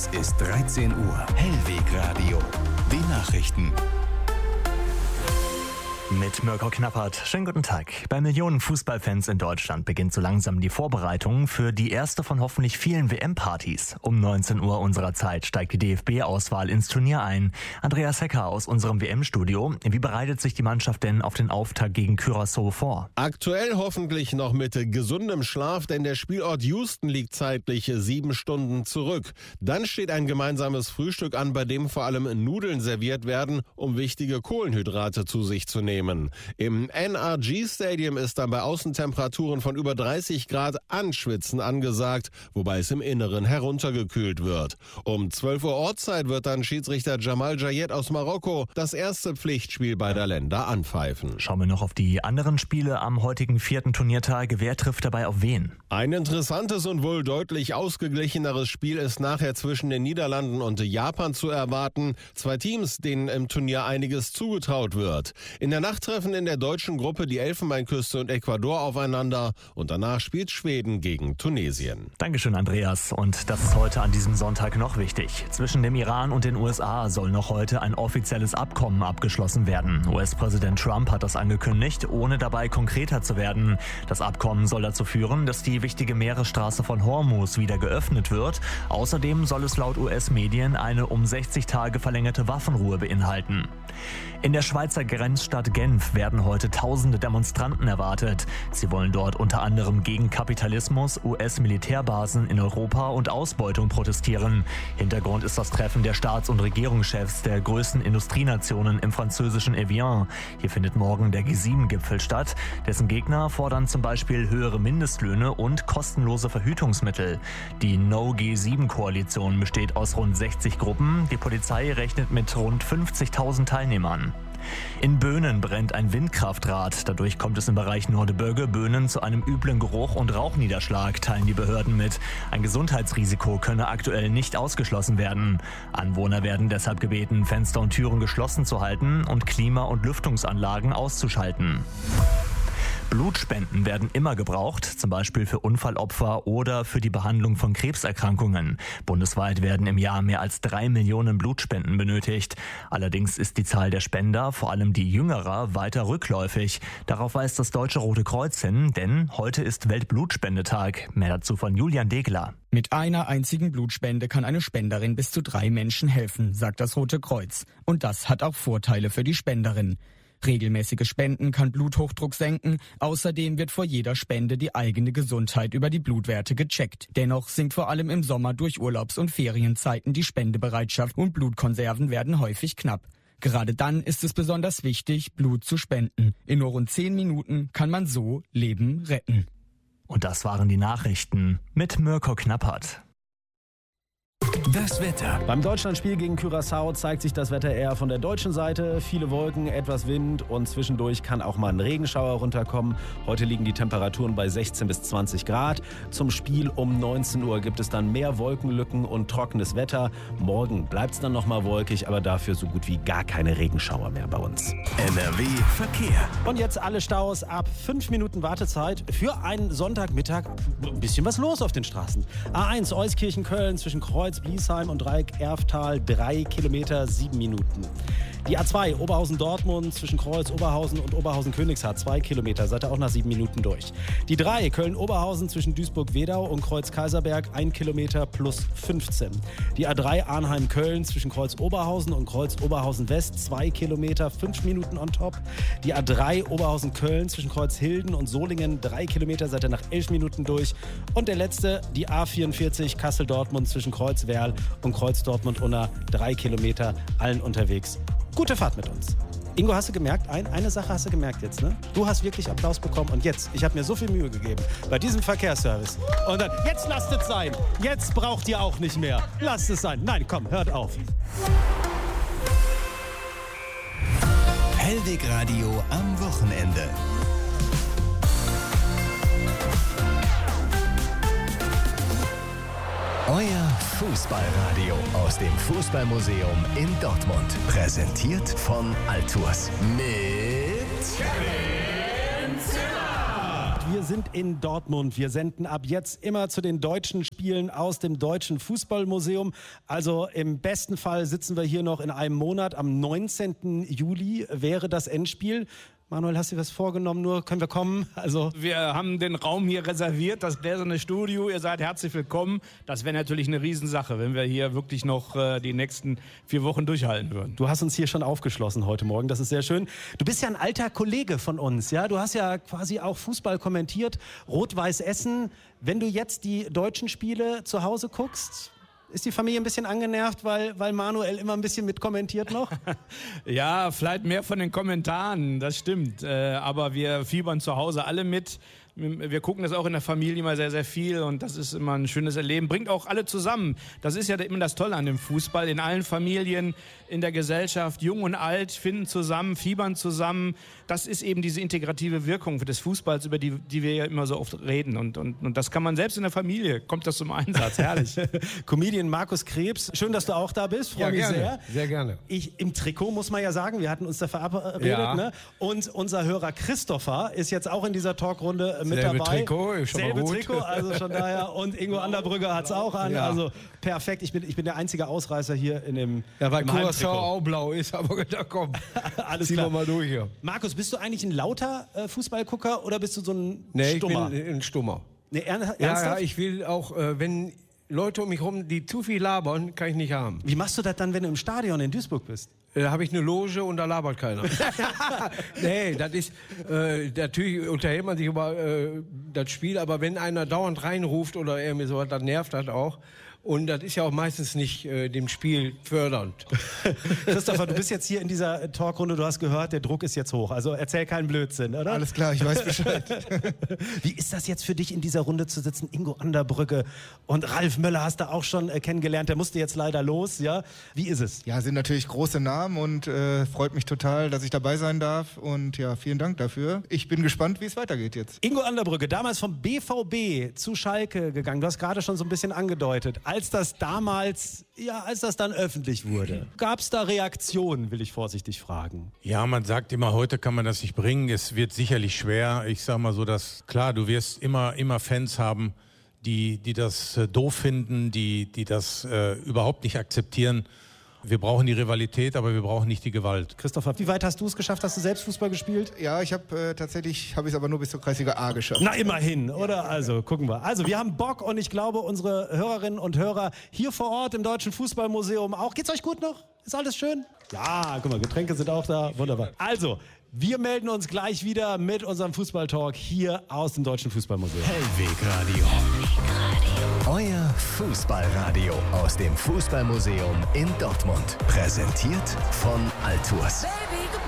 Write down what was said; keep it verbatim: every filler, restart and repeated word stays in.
Es ist dreizehn Uhr. Hellwegradio. Die Nachrichten. Mit Mirko Knappert. Schönen guten Tag. Bei Millionen Fußballfans in Deutschland beginnt so langsam die Vorbereitung für die erste von hoffentlich vielen W M-Partys. Um neunzehn Uhr unserer Zeit steigt die D F B-Auswahl ins Turnier ein. Andreas Hecker aus unserem W M-Studio. Wie bereitet sich die Mannschaft denn auf den Auftakt gegen Curaçao vor? Aktuell hoffentlich noch mit gesundem Schlaf, denn der Spielort Houston liegt zeitlich sieben Stunden zurück. Dann steht ein gemeinsames Frühstück an, bei dem vor allem Nudeln serviert werden, um wichtige Kohlenhydrate zu sich zu nehmen. Im N R G Stadium ist dann bei Außentemperaturen von über dreißig Grad Anschwitzen angesagt, wobei es im Inneren heruntergekühlt wird. Um zwölf Uhr Ortszeit wird dann Schiedsrichter Jamal Jayed aus Marokko das erste Pflichtspiel beider Länder anpfeifen. Schauen wir noch auf die anderen Spiele am heutigen vierten Turniertag. Wer trifft dabei auf wen? Ein interessantes und wohl deutlich ausgeglicheneres Spiel ist nachher zwischen den Niederlanden und Japan zu erwarten. Zwei Teams, denen im Turnier einiges zugetraut wird. In der Nacht treffen in der deutschen Gruppe die Elfenbeinküste und Ecuador aufeinander und danach spielt Schweden gegen Tunesien. Dankeschön, Andreas. Und das ist heute an diesem Sonntag noch wichtig. Zwischen dem Iran und den U S A soll noch heute ein offizielles Abkommen abgeschlossen werden. U S-Präsident Trump hat das angekündigt, ohne dabei konkreter zu werden. Das Abkommen soll dazu führen, dass die wichtige Meeresstraße von Hormuz wieder geöffnet wird. Außerdem soll es laut U S-Medien eine um sechzig Tage verlängerte Waffenruhe beinhalten. In der Schweizer Grenzstadt Genf werden heute tausende Demonstranten erwartet. Sie wollen dort unter anderem gegen Kapitalismus, U S-Militärbasen in Europa und Ausbeutung protestieren. Hintergrund ist das Treffen der Staats- und Regierungschefs der größten Industrienationen im französischen Evian. Hier findet morgen der G sieben Gipfel statt. Dessen Gegner fordern zum Beispiel höhere Mindestlöhne und kostenlose Verhütungsmittel. Die No G sieben Koalition besteht aus rund sechzig Gruppen. Die Polizei rechnet mit rund fünfzigtausend Teilnehmern. In Böhnen brennt ein Windkraftrad. Dadurch kommt es im Bereich Nordeböge-Böhnen zu einem üblen Geruch und Rauchniederschlag, teilen die Behörden mit. Ein Gesundheitsrisiko könne aktuell nicht ausgeschlossen werden. Anwohner werden deshalb gebeten, Fenster und Türen geschlossen zu halten und Klima- und Lüftungsanlagen auszuschalten. Blutspenden werden immer gebraucht, zum Beispiel für Unfallopfer oder für die Behandlung von Krebserkrankungen. Bundesweit werden im Jahr mehr als drei Millionen Blutspenden benötigt. Allerdings ist die Zahl der Spender, vor allem die Jüngerer, weiter rückläufig. Darauf weist das Deutsche Rote Kreuz hin, denn heute ist Weltblutspendetag. Mehr dazu von Julian Degler. Mit einer einzigen Blutspende kann eine Spenderin bis zu drei Menschen helfen, sagt das Rote Kreuz. Und das hat auch Vorteile für die Spenderin. Regelmäßige Spenden kann Bluthochdruck senken. Außerdem wird vor jeder Spende die eigene Gesundheit über die Blutwerte gecheckt. Dennoch sinkt vor allem im Sommer durch Urlaubs- und Ferienzeiten die Spendebereitschaft und Blutkonserven werden häufig knapp. Gerade dann ist es besonders wichtig, Blut zu spenden. In nur rund zehn Minuten kann man so Leben retten. Und das waren die Nachrichten mit Mirko Knappert. Das Wetter. Beim Deutschlandspiel gegen Curaçao zeigt sich das Wetter eher von der deutschen Seite. Viele Wolken, etwas Wind und zwischendurch kann auch mal ein Regenschauer runterkommen. Heute liegen die Temperaturen bei sechzehn bis zwanzig Grad. Zum Spiel um neunzehn Uhr gibt es dann mehr Wolkenlücken und trockenes Wetter. Morgen bleibt es dann nochmal wolkig, aber dafür so gut wie gar keine Regenschauer mehr bei uns. N R W Verkehr. Und jetzt alle Staus ab fünf Minuten Wartezeit für einen Sonntagmittag. Ein bisschen was los auf den Straßen. A eins Euskirchen-Köln zwischen Kreuz, Bliesheim und Dreieck-Erftal, drei Kilometer, sieben Minuten. Die A zwei Oberhausen-Dortmund zwischen Kreuz, Oberhausen und Oberhausen-Königshardt, zwei Kilometer, seid ihr auch nach sieben Minuten durch. Die drei Köln-Oberhausen zwischen Duisburg-Wedau und Kreuz-Kaiserberg, ein Kilometer plus fünfzehn. Die A drei Arnheim-Köln zwischen Kreuz-Oberhausen und Kreuz-Oberhausen-West, zwei Kilometer, fünf Minuten on top. Die A drei Oberhausen-Köln zwischen Kreuz-Hilden und Solingen, drei Kilometer, seid ihr nach elf Minuten durch. Und der letzte, die A vierundvierzig Kassel-Dortmund zwischen Kreuz-Werl und Kreuz-Dortmund-Unna, drei Kilometer, allen unterwegs. Gute Fahrt mit uns. Ingo, hast du gemerkt, ein, eine Sache hast du gemerkt jetzt, ne? Du hast wirklich Applaus bekommen und jetzt, ich habe mir so viel Mühe gegeben bei diesem Verkehrsservice. Und dann, jetzt lasst es sein. Jetzt braucht ihr auch nicht mehr. Lasst es sein. Nein, komm, hört auf. Hellwegradio am Wochenende. Euer Fußballradio aus dem Fußballmuseum in Dortmund. Präsentiert von Altours. Mit Kevin Zimmer. Wir sind in Dortmund. Wir senden ab jetzt immer zu den deutschen Spielen aus dem Deutschen Fußballmuseum. Also im besten Fall sitzen wir hier noch in einem Monat. Am neunzehnten Juli wäre das Endspiel. Manuel, hast du dir was vorgenommen? Nur können wir kommen? Also wir haben den Raum hier reserviert, das gläserne Studio. Ihr seid herzlich willkommen. Das wäre natürlich eine Riesensache, wenn wir hier wirklich noch äh, die nächsten vier Wochen durchhalten würden. Du hast uns hier schon aufgeschlossen heute Morgen. Das ist sehr schön. Du bist ja ein alter Kollege von uns. Ja? Du hast ja quasi auch Fußball kommentiert. Rot-Weiß Essen. Wenn du jetzt die deutschen Spiele zu Hause guckst, ist die Familie ein bisschen angenervt, weil, weil Manuel immer ein bisschen mitkommentiert noch? Ja, vielleicht mehr von den Kommentaren, das stimmt. Äh, aber wir fiebern zu Hause alle mit. Wir gucken das auch in der Familie immer sehr, sehr viel und das ist immer ein schönes Erleben. Bringt auch alle zusammen. Das ist ja immer das Tolle an dem Fußball. In allen Familien, in der Gesellschaft, jung und alt, finden zusammen, fiebern zusammen. Das ist eben diese integrative Wirkung des Fußballs, über die, die wir ja immer so oft reden. Und, und, und das kann man selbst in der Familie, kommt das zum Einsatz. Herrlich. Comedian Markus Krebs, schön, dass du auch da bist. Freue ja, mich gerne, sehr. Sehr gerne. Ich, im Trikot, muss man ja sagen, wir hatten uns da verabredet. Ja. Ne? Und unser Hörer Christopher ist jetzt auch in dieser Talkrunde mit Selbe dabei. Trikot, ist schon Selbe mal gut. Trikot, also schon daher. Und Ingo Anderbrügge hat es auch an. Ja. Also perfekt. Ich bin, ich bin der einzige Ausreißer hier in dem Ja, weil im Curaçao Heimtrikot. auch blau ist, aber da komm, Alles ziehen klar. wir mal durch hier. Markus, bist du eigentlich ein lauter äh, Fußballgucker oder bist du so ein Nee, Stummer? ich bin ein Stummer. Nee, ern Ja, ernsthaft? ja, ich will auch, äh, wenn Leute um mich rum, die zu viel labern, kann ich nicht haben. Wie machst du das dann, wenn du im Stadion in Duisburg bist? Da habe ich eine Loge und da labert keiner. Nee, das ist, äh, natürlich unterhält man sich über äh, das Spiel, aber wenn einer dauernd reinruft oder irgendwie so, dann nervt das auch. Und das ist ja auch meistens nicht äh, dem Spiel fördernd. Christopher, du bist jetzt hier in dieser Talkrunde, du hast gehört, der Druck ist jetzt hoch. Also erzähl keinen Blödsinn, oder? Alles klar, ich weiß Bescheid. Wie ist das jetzt für dich, in dieser Runde zu sitzen? Ingo Anderbrügge und Ralf Möller hast du auch schon äh, kennengelernt. Der musste jetzt leider los, ja? Wie ist es? Ja, sind natürlich große Namen und äh, freut mich total, dass ich dabei sein darf. Und ja, vielen Dank dafür. Ich bin gespannt, wie es weitergeht jetzt. Ingo Anderbrügge, damals vom B V B zu Schalke gegangen. Du hast gerade schon so ein bisschen angedeutet. Als das damals, ja, als das dann öffentlich wurde, gab es da Reaktionen, will ich vorsichtig fragen? Ja, man sagt immer, heute kann man das nicht bringen. Es wird sicherlich schwer. Ich sag mal so, dass klar, du wirst immer, immer Fans haben, die, die das äh, doof finden, die, die das äh, überhaupt nicht akzeptieren. Wir brauchen die Rivalität, aber wir brauchen nicht die Gewalt. Christopher, wie weit hast du es geschafft? Hast du selbst Fußball gespielt? Ja, ich habe äh, tatsächlich, habe ich es aber nur bis zur Kreisliga A geschafft. Na, immerhin, oder? Also, gucken wir. Also, wir haben Bock und ich glaube, unsere Hörerinnen und Hörer hier vor Ort im Deutschen Fußballmuseum auch. Geht's euch gut noch? Ist alles schön? Ja, guck mal, Getränke sind auch da. Wunderbar. Also, wir melden uns gleich wieder mit unserem Fußballtalk hier aus dem Deutschen Fußballmuseum. Hellwegradio. Euer Fußballradio aus dem Fußballmuseum in Dortmund. Präsentiert von Altours.